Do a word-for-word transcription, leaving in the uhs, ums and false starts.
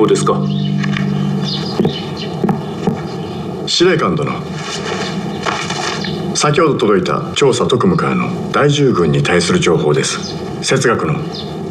報ですか？ 司令官殿、先ほど届いた調査特務からの第十軍に対する情報です。哲学の